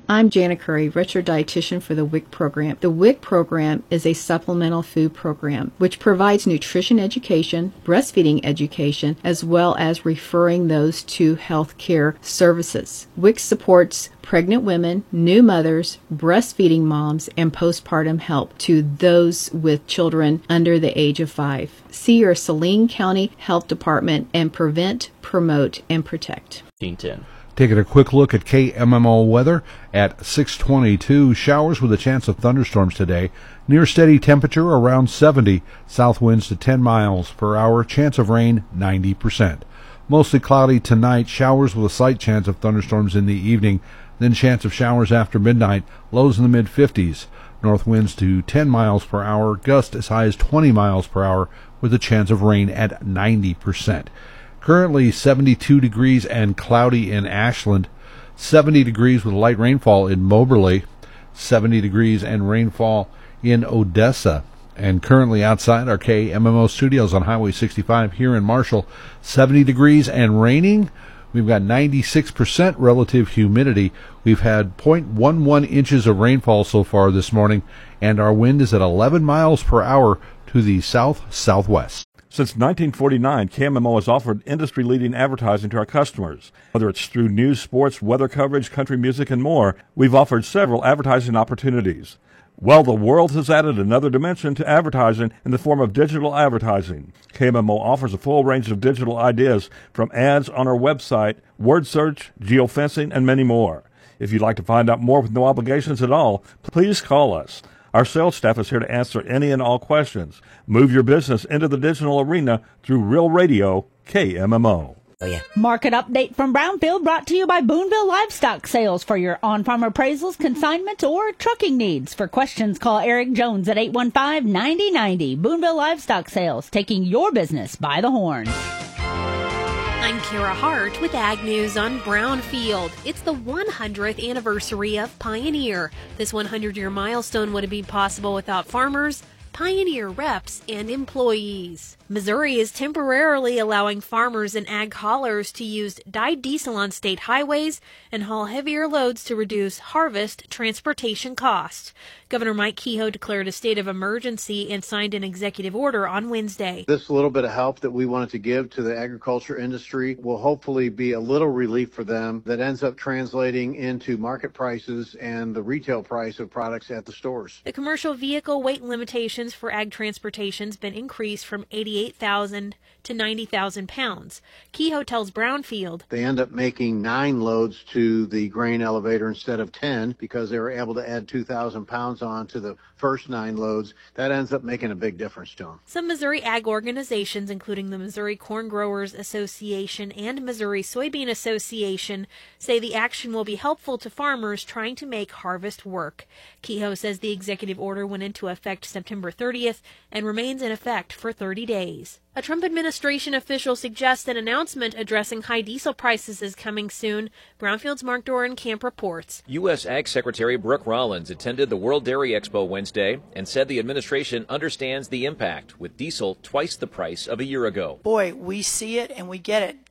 I'm Jana Curry, registered dietitian for the WIC program. The WIC program is a supplemental food program which provides nutrition education, breastfeeding education, as well as referring those to health care services. WIC supports pregnant women, new mothers, breastfeeding moms, and postpartum help to those with children under the age of 5. See your Saline County Health Department and prevent, promote, and protect. 10. Taking a quick look at KMMO weather at 6:22. Showers with a chance of thunderstorms today. Near steady temperature around 70. South winds to 10 miles per hour. Chance of rain 90%. Mostly cloudy tonight. Showers with a slight chance of thunderstorms in the evening. Then chance of showers after midnight. Lows in the mid-50s. North winds to 10 miles per hour. Gust as high as 20 miles per hour with a chance of rain at 90%. Currently 72 degrees and cloudy in Ashland. 70 degrees with light rainfall in Moberly. 70 degrees and rainfall in Odessa. And currently outside our KMMO studios on Highway 65 here in Marshall, 70 degrees and raining. We've got 96% relative humidity. We've had 0.11 inches of rainfall so far this morning, and our wind is at 11 miles per hour to the south-southwest. Since 1949, KMMO has offered industry-leading advertising to our customers. Whether it's through news, sports, weather coverage, country music, and more, we've offered several advertising opportunities. Well, the world has added another dimension to advertising in the form of digital advertising. KMMO offers a full range of digital ideas from ads on our website, word search, geofencing, and many more. If you'd like to find out more with no obligations at all, please call us. Our sales staff is here to answer any and all questions. Move your business into the digital arena through Real Radio, KMMO. Oh, yeah. Market update from Brownfield brought to you by Boonville Livestock Sales for your on-farm appraisals, consignment, or trucking needs. For questions, call Eric Jones at 815-9090. Boonville Livestock Sales, taking your business by the horn. I'm Kara Hart with Ag News on Brownfield. It's the 100th anniversary of Pioneer. This 100-year milestone wouldn't be possible without farmers, Pioneer reps, and employees. Missouri is temporarily allowing farmers and ag haulers to use dyed diesel on state highways and haul heavier loads to reduce harvest transportation costs. Governor Mike Kehoe declared a state of emergency and signed an executive order on Wednesday. This little bit of help that we wanted to give to the agriculture industry will hopefully be a little relief for them that ends up translating into market prices and the retail price of products at the stores. The commercial vehicle weight limitations for ag transportation has been increased from 88,000 to 90,000 pounds. Kehoe tells Brownfield they end up making 9 loads to the grain elevator instead of 10 because they were able to add 2,000 pounds on to the first 9 loads. That ends up making a big difference to them. Some Missouri ag organizations, including the Missouri Corn Growers Association and Missouri Soybean Association, say the action will be helpful to farmers trying to make harvest work. Kehoe says the executive order went into effect September 30th and remains in effect for 30 days. A Trump administration official suggests an announcement addressing high diesel prices is coming soon. Brownfield's Mark Dorenkamp reports. U.S. Ag Secretary Brooke Rollins attended the World Dairy Expo Wednesday and said the administration understands the impact, with diesel twice the price of a year ago. Boy, we see it and we get it.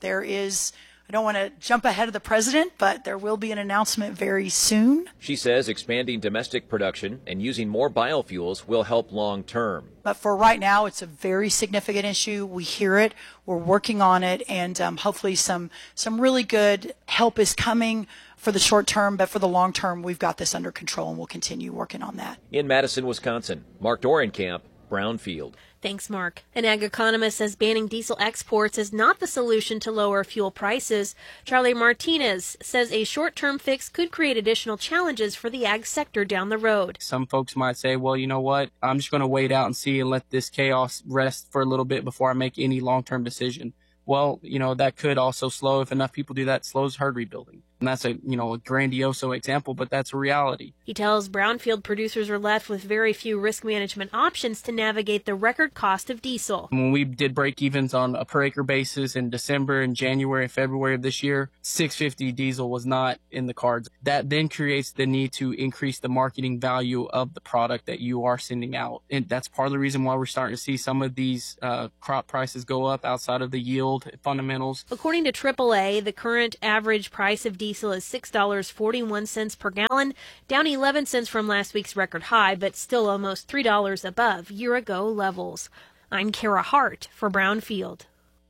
I don't want to jump ahead of the president, but there will be an announcement very soon. She says expanding domestic production and using more biofuels will help long term. But for right now, it's a very significant issue. We hear it. We're working on it. And hopefully some really good help is coming for the short term. But for the long term, we've got this under control and we'll continue working on that. In Madison, Wisconsin, Mark Dorenkamp, Brownfield. Thanks, Mark. An ag economist says banning diesel exports is not the solution to lower fuel prices. Charlie Martinez says a short-term fix could create additional challenges for the ag sector down the road. Some folks might say, well, you know what, I'm just going to wait out and see and let this chaos rest for a little bit before I make any long-term decision. Well, that could also slow, if enough people do that, slows herd rebuilding. And that's a grandiose example, but that's a reality. He tells Brownfield producers are left with very few risk management options to navigate the record cost of diesel. When we did break evens on a per acre basis in December and January and February of this year, $6.50 diesel was not in the cards. That then creates the need to increase the marketing value of the product that you are sending out. And that's part of the reason why we're starting to see some of these crop prices go up outside of the yield fundamentals. According to AAA, the current average price of diesel diesel is $6.41 per gallon, down 11 cents from last week's record high, but still almost $3 above year-ago levels. I'm Kara Hart for Brownfield.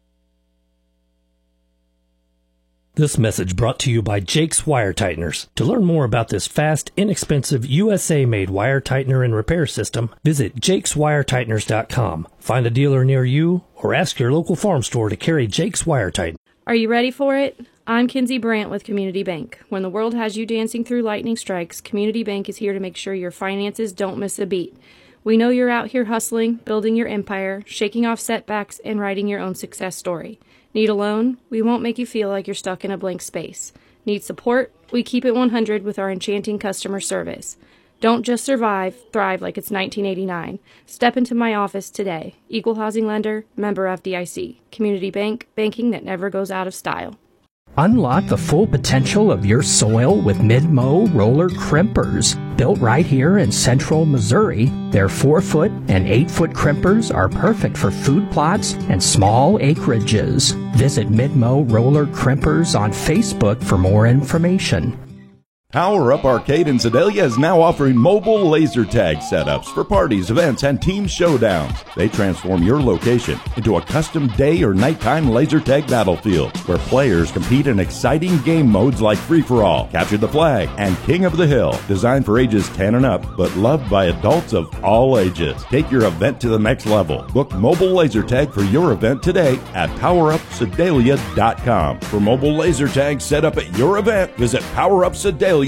This message brought to you by Jake's Wire Tighteners. To learn more about this fast, inexpensive, USA-made wire tightener and repair system, visit jakeswiretighteners.com. Find a dealer near you or ask your local farm store to carry Jake's Wire Tighteners. Are you ready for it? I'm Kinsey Brandt with Community Bank. When the world has you dancing through lightning strikes, Community Bank is here to make sure your finances don't miss a beat. We know you're out here hustling, building your empire, shaking off setbacks, and writing your own success story. Need a loan? We won't make you feel like you're stuck in a blank space. Need support? We keep it 100 with our enchanting customer service. Don't just survive, thrive like it's 1989. Step into my office today. Equal housing lender, member FDIC. Community Bank, banking that never goes out of style. Unlock the full potential of your soil with Mid-Mow roller crimpers. Built right here in central Missouri, their 4-foot and 8-foot crimpers are perfect for food plots and small acreages. Visit Mid-Mow roller crimpers on Facebook for more information. Power Up Arcade in Sedalia is now offering mobile laser tag setups for parties, events, and team showdowns. They transform your location into a custom day or nighttime laser tag battlefield where players compete in exciting game modes like Free-for-All, Capture the Flag, and King of the Hill. Designed for ages 10 and up, but loved by adults of all ages. Take your event to the next level. Book mobile laser tag for your event today at PowerUpSedalia.com. For mobile laser tag set up at your event, visit PowerUpSedalia.com.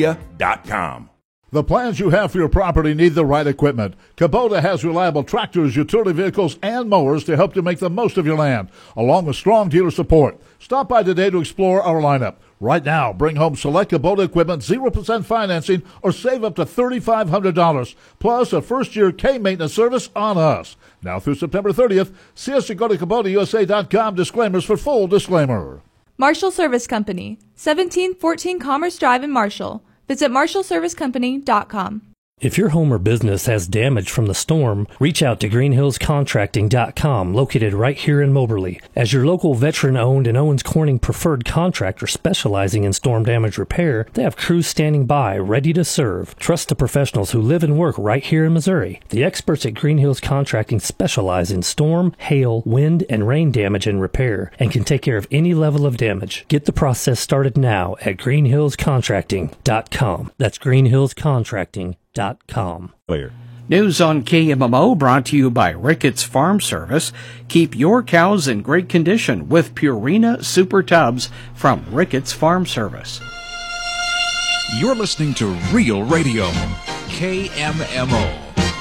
The plans you have for your property need the right equipment. Kubota has reliable tractors, utility vehicles, and mowers to help you make the most of your land, along with strong dealer support. Stop by today to explore our lineup. Right now, bring home select Kubota equipment, 0% financing, or save up to $3,500, plus a first-year K-maintenance service on us. Now through September 30th, see us at go to KubotaUSA.com. Disclaimers for full disclaimer. Marshall Service Company, 1714 Commerce Drive in Marshall. Visit MarshallServiceCompany.com. If your home or business has damage from the storm, reach out to greenhillscontracting.com, located right here in Moberly. As your local veteran-owned and Owens Corning preferred contractor specializing in storm damage repair, they have crews standing by, ready to serve. Trust the professionals who live and work right here in Missouri. The experts at Green Hills Contracting specialize in storm, hail, wind, and rain damage and repair, and can take care of any level of damage. Get the process started now at greenhillscontracting.com. That's greenhillscontracting.com. News on KMMO brought to you by Ricketts Farm Service. Keep your cows in great condition with Purina Super Tubs from Ricketts Farm Service. You're listening to Real Radio, KMMO.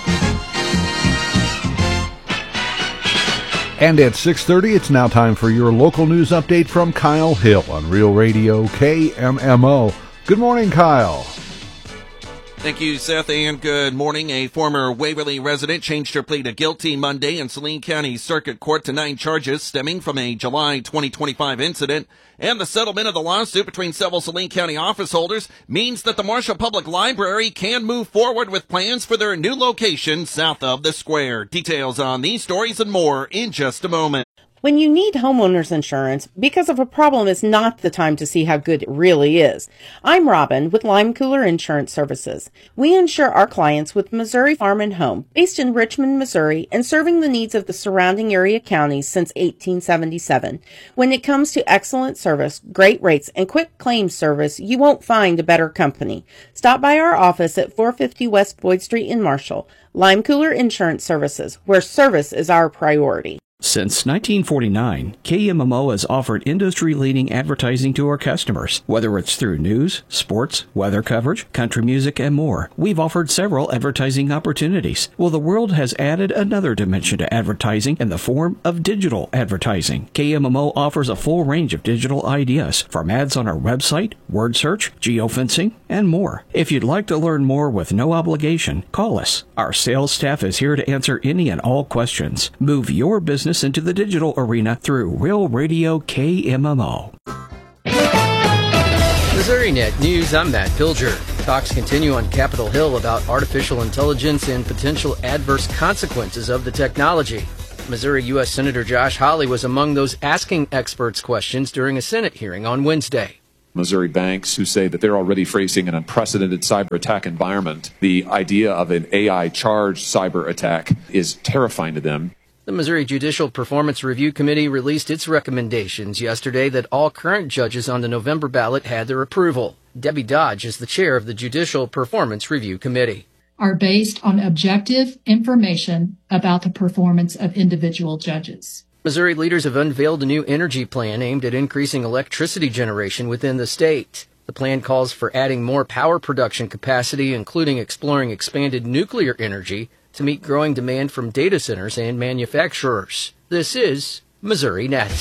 And at 6:30, it's now time for your local news update from Kyle Hill on Real Radio KMMO. Good morning, Kyle. Thank you, Seth, and good morning. A former Waverly resident changed her plea to guilty Monday in Saline County Circuit Court to 9 charges stemming from a July 2025 incident. And the settlement of the lawsuit between several Saline County office holders means that the Marshall Public Library can move forward with plans for their new location south of the square. Details on these stories and more in just a moment. When you need homeowners insurance, because of a problem is not the time to see how good it really is. I'm Robin with Lime Cooler Insurance Services. We insure our clients with Missouri Farm and Home, based in Richmond, Missouri, and serving the needs of the surrounding area counties since 1877. When it comes to excellent service, great rates, and quick claims service, you won't find a better company. Stop by our office at 450 West Boyd Street in Marshall. Lime Cooler Insurance Services, where service is our priority. Since 1949, KMMO has offered industry-leading advertising to our customers. Whether it's through news, sports, weather coverage, country music, and more, we've offered several advertising opportunities. Well, the world has added another dimension to advertising in the form of digital advertising. KMMO offers a full range of digital ideas, from ads on our website, word search, geofencing, and more. If you'd like to learn more with no obligation, call us. Our sales staff is here to answer any and all questions. Move your business into the digital arena through Real Radio KMMO. MissouriNet News, I'm Matt Pilger. Talks continue on Capitol Hill about artificial intelligence and potential adverse consequences of the technology. Missouri U.S. Senator Josh Hawley was among those asking experts questions during a Senate hearing on Wednesday. Missouri banks who say that they're already facing an unprecedented cyber attack environment. The idea of an AI-charged cyber attack is terrifying to them. The Missouri Judicial Performance Review Committee released its recommendations yesterday that all current judges on the November ballot had their approval. Debbie Dodge is the chair of the Judicial Performance Review Committee. Are based on objective information about the performance of individual judges. Missouri leaders have unveiled a new energy plan aimed at increasing electricity generation within the state. The plan calls for adding more power production capacity, including exploring expanded nuclear energy to meet growing demand from data centers and manufacturers. This is Missouri Net.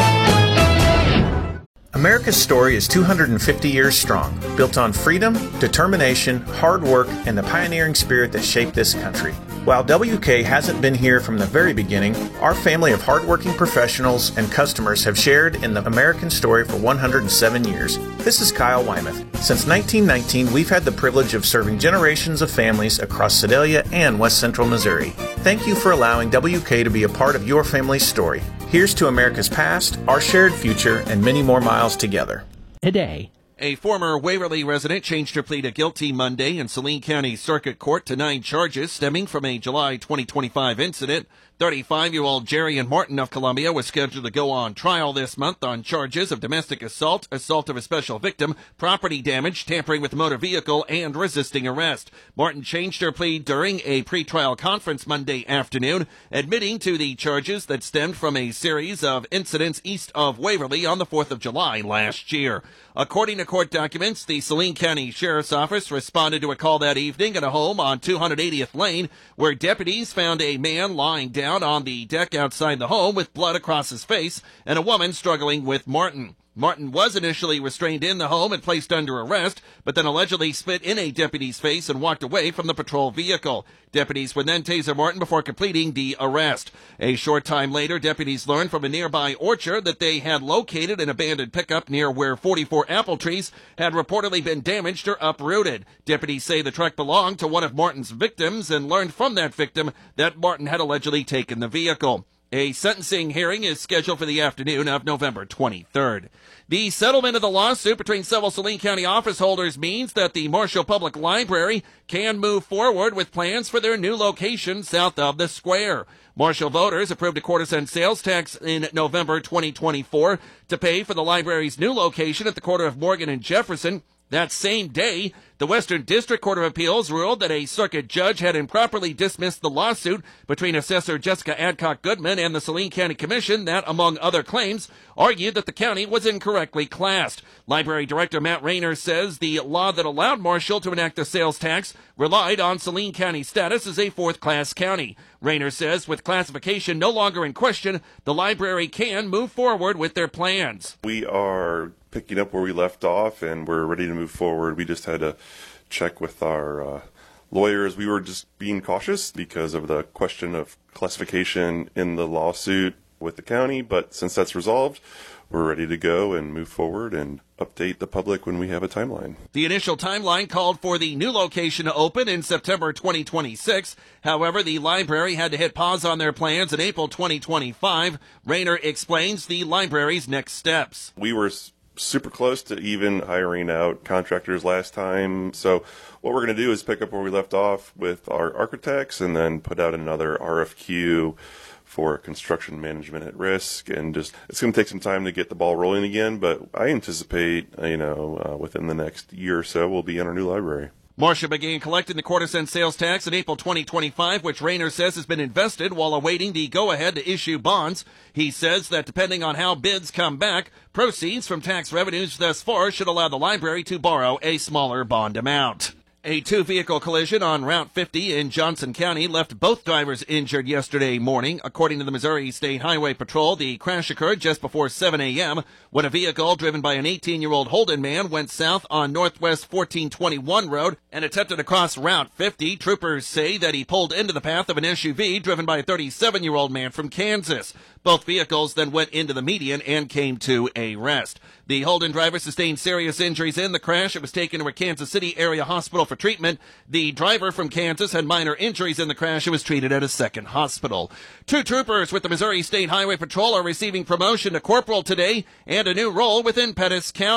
America's story is 250 years strong, built on freedom, determination, hard work, and the pioneering spirit that shaped this country. While WK hasn't been here from the very beginning, our family of hardworking professionals and customers have shared in the American story for 107 years. This is Kyle Wymuth. Since 1919, we've had the privilege of serving generations of families across Sedalia and West Central Missouri. Thank you for allowing WK to be a part of your family's story. Here's to America's past, our shared future, and many more miles together. Today, a former Waverly resident changed her plea to guilty Monday in Saline County Circuit Court to 9 charges stemming from a July 2025 incident. 35-year-old Jerry and Martin of Columbia was scheduled to go on trial this month on charges of domestic assault, assault of a special victim, property damage, tampering with a motor vehicle, and resisting arrest. Martin changed her plea during a pretrial conference Monday afternoon, admitting to the charges that stemmed from a series of incidents east of Waverly on the 4th of July last year. According to court documents, the Saline County Sheriff's Office responded to a call that evening at a home on 280th Lane, where deputies found a man lying down on the deck outside the home with blood across his face and a woman struggling with Martin. Martin was initially restrained in the home and placed under arrest, but then allegedly spit in a deputy's face and walked away from the patrol vehicle. Deputies would then taser Martin before completing the arrest. A short time later, deputies learned from a nearby orchard that they had located an abandoned pickup near where 44 apple trees had reportedly been damaged or uprooted. Deputies say the truck belonged to one of Martin's victims and learned from that victim that Martin had allegedly taken the vehicle. A sentencing hearing is scheduled for the afternoon of November 23rd. The settlement of the lawsuit between several Saline County office holders means that the Marshall Public Library can move forward with plans for their new location south of the square. Marshall voters approved a quarter-cent sales tax in November 2024 to pay for the library's new location at the corner of Morgan and Jefferson. That same day, the Western District Court of Appeals ruled that a circuit judge had improperly dismissed the lawsuit between Assessor Jessica Adcock Goodman and the Saline County Commission that, among other claims, argued that the county was incorrectly classed. Library Director Matt Rayner says the law that allowed Marshall to enact a sales tax relied on Saline County's status as a fourth-class county. Rayner says with classification no longer in question, the library can move forward with their plans. We are picking up where we left off, and we're ready to move forward. We just had to check with our lawyers. We were just being cautious because of the question of classification in the lawsuit with the county, but since that's resolved, we're ready to go and move forward and update the public when we have a timeline. The initial timeline called for the new location to open in September 2026. However, the library had to hit pause on their plans in April 2025. Rayner explains the library's next steps. We were super close to even hiring out contractors last time. So what we're going to do is pick up where we left off with our architects and then put out another RFQ for construction management at risk, and just it's going to take some time to get the ball rolling again, but I anticipate, within the next year or so, we'll be in our new library. Marshall began collecting the quarter-cent sales tax in April 2025, which Rayner says has been invested while awaiting the go-ahead to issue bonds. He says that depending on how bids come back, proceeds from tax revenues thus far should allow the library to borrow a smaller bond amount. A two-vehicle collision on Route 50 in Johnson County left both drivers injured yesterday morning. According to the Missouri State Highway Patrol, the crash occurred just before 7 a.m. when a vehicle driven by an 18-year-old Holden man went south on Northwest 1421 Road and attempted to cross Route 50. Troopers say that he pulled into the path of an SUV driven by a 37-year-old man from Kansas. Both vehicles then went into the median and came to a rest. The Holden driver sustained serious injuries in the crash. It was taken to a Kansas City area hospital for treatment. The driver from Kansas had minor injuries in the crash and was treated at a second hospital. Two troopers with the Missouri State Highway Patrol are receiving promotion to corporal today and a new role within Pettis County.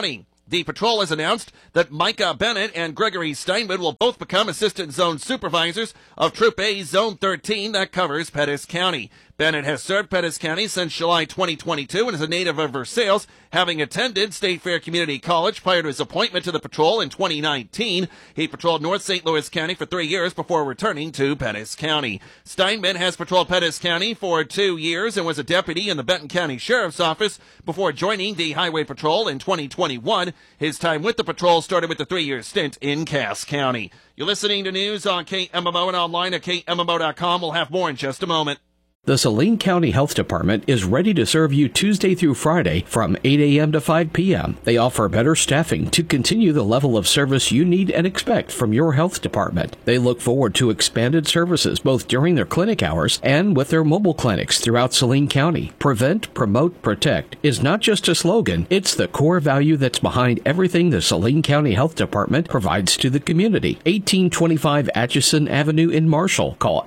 The patrol has announced that Micah Bennett and Gregory Steinman will both become Assistant Zone Supervisors of Troop A Zone 13 that covers Pettis County. Bennett has served Pettis County since July 2022 and is a native of Versailles, having attended State Fair Community College prior to his appointment to the patrol in 2019. He patrolled North St. Louis County for 3 years before returning to Pettis County. Steinman has patrolled Pettis County for 2 years and was a deputy in the Benton County Sheriff's Office before joining the Highway Patrol in 2021. His time with the patrol started with a 3-year stint in Cass County. You're listening to news on KMMO and online at KMMO.com. We'll have more in just a moment. The Saline County Health Department is ready to serve you Tuesday through Friday from 8 a.m. to 5 p.m. They offer better staffing to continue the level of service you need and expect from your health department. They look forward to expanded services both during their clinic hours and with their mobile clinics throughout Saline County. Prevent, promote, protect is not just a slogan, it's the core value that's behind everything the Saline County Health Department provides to the community. 1825 Atchison Avenue in Marshall. Call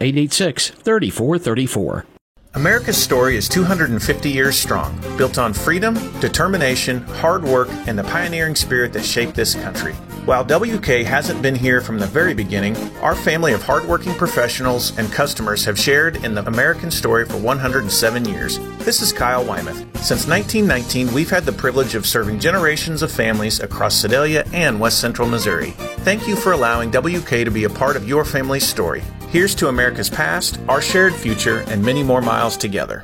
886-3434. America's story is 250 years strong, built on freedom, determination, hard work, and the pioneering spirit that shaped this country. While WK hasn't been here from the very beginning, our family of hardworking professionals and customers have shared in the American story for 107 years. This is Kyle Wymuth. Since 1919, we've had the privilege of serving generations of families across Sedalia and West Central Missouri. Thank you for allowing WK to be a part of your family's story. Here's to America's past, our shared future, and many more miles together.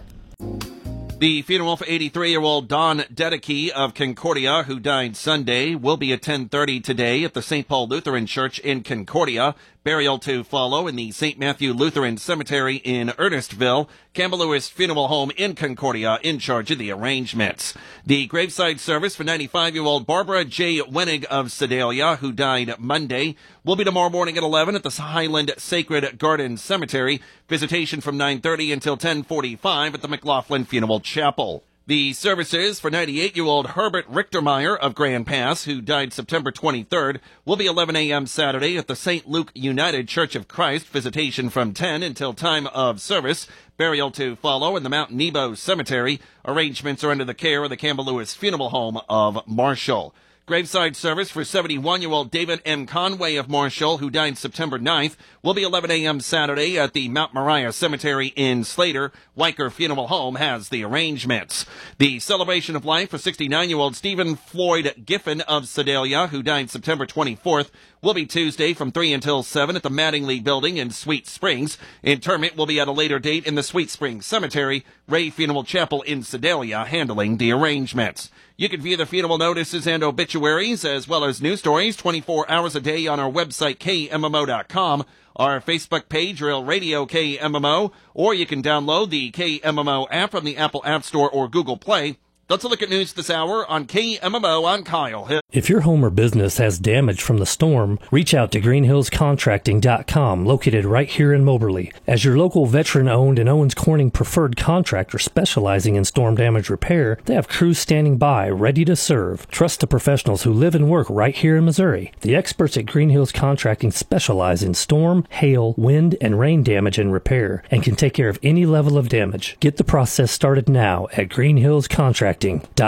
The funeral for 83-year-old Don Dedeke of Concordia, who died Sunday, will be at 10:30 today at the St. Paul Lutheran Church in Concordia. Burial to follow in the St. Matthew Lutheran Cemetery in Ernestville. Campbell Lewis Funeral Home in Concordia in charge of the arrangements. The graveside service for 95-year-old Barbara J. Wenig of Sedalia, who died Monday, will be tomorrow morning at 11 at the Highland Sacred Garden Cemetery. Visitation from 9:30 until 10:45 at the McLaughlin Funeral Chapel. The services for 98-year-old Herbert Richtermeyer of Grand Pass, who died September 23rd, will be 11 a.m. Saturday at the St. Luke United Church of Christ. Visitation from 10 until time of service. Burial to follow in the Mount Nebo Cemetery. Arrangements are under the care of the Campbell Lewis Funeral Home of Marshall. Graveside service for 71-year-old David M. Conway of Marshall, who died September 9th, will be 11 a.m. Saturday at the Mount Moriah Cemetery in Slater. Weicker Funeral Home has the arrangements. The celebration of life for 69-year-old Stephen Floyd Giffen of Sedalia, who died September 24th, will be Tuesday from 3 until 7 at the Mattingly Building in Sweet Springs. Interment will be at a later date in the Sweet Springs Cemetery. Ray Funeral Chapel in Sedalia handling the arrangements. You can view the funeral notices and obituaries as well as news stories 24 hours a day on our website, KMMO.com, our Facebook page, Real Radio KMMO, or you can download the KMMO app from the Apple App Store or Google Play. Let's look at news this hour on KMMO. I'm Kyle Hill. If your home or business has damage from the storm, reach out to greenhillscontracting.com, located right here in Moberly. As your local veteran-owned and Owens Corning preferred contractor specializing in storm damage repair, they have crews standing by, ready to serve. Trust the professionals who live and work right here in Missouri. The experts at Green Hills Contracting specialize in storm, hail, wind, and rain damage and repair, and can take care of any level of damage. Get the process started now at greenhillscontracting.com.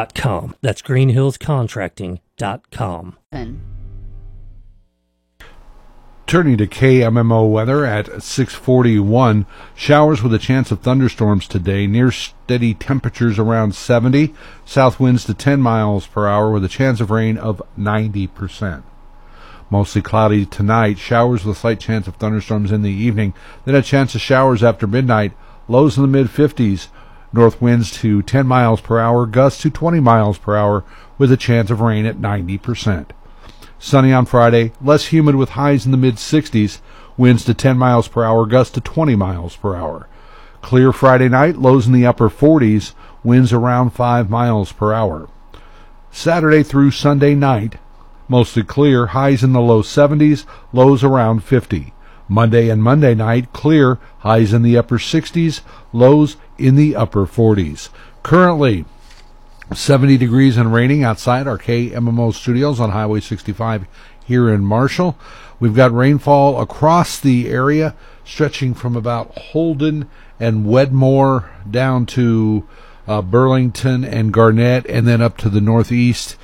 That's greenhillscontracting.com. Turning to KMMO weather at 6:41, showers with a chance of thunderstorms today, near steady temperatures around 70, south winds to 10 miles per hour with a chance of rain of 90%. Mostly cloudy tonight, showers with a slight chance of thunderstorms in the evening, then a chance of showers after midnight, lows in the mid-50s. North winds to 10 miles per hour, gusts to 20 miles per hour with a chance of rain at 90%. Sunny on Friday, less humid with highs in the mid-60s, winds to 10 miles per hour, gusts to 20 miles per hour. Clear Friday night, lows in the upper 40s, winds around 5 miles per hour. Saturday through Sunday night, mostly clear, highs in the low 70s, lows around 50. Monday and Monday night, clear, highs in the upper 60s, lows in the upper 40s. Currently, 70 degrees and raining outside our KMMO studios on Highway 65 here in Marshall. We've got rainfall across the area, stretching from about Holden and Wedmore down to Burlington and Garnett, and then up to the northeast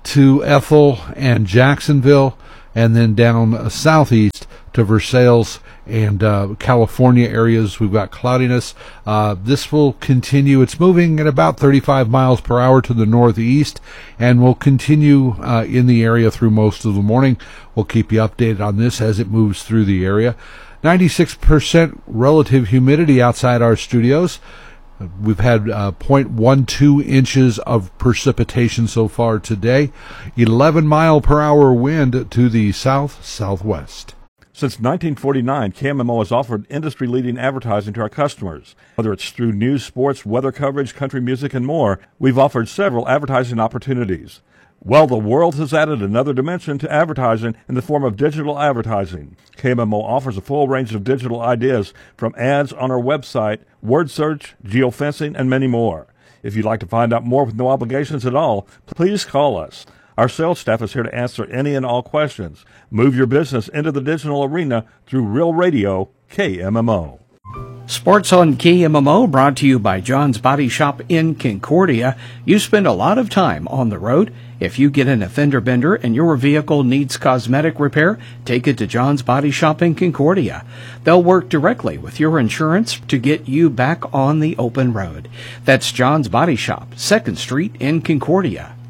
to Ethel and Jacksonville, and then down southeast to Versailles and California areas. We've got cloudiness. This will continue. It's moving at about 35 miles per hour to the northeast and will continue in the area through most of the morning. We'll keep you updated on this as it moves through the area. 96% relative humidity outside our studios. We've had 0.12 inches of precipitation so far today. 11 mile per hour wind to the south-southwest. Since 1949, KMMO has offered industry-leading advertising to our customers. Whether it's through news, sports, weather coverage, country music, and more, we've offered several advertising opportunities. Well, the world has added another dimension to advertising in the form of digital advertising. KMMO offers a full range of digital ideas from ads on our website, word search, geofencing, and many more. If you'd like to find out more with no obligations at all, please call us. Our sales staff is here to answer any and all questions. Move your business into the digital arena through Real Radio, KMMO. Sports on KMMO brought to you by John's Body Shop in Concordia. You spend a lot of time on the road. If you get in a fender bender and your vehicle needs cosmetic repair, take it to John's Body Shop in Concordia. They'll work directly with your insurance to get you back on the open road. That's John's Body Shop, 2nd Street in Concordia.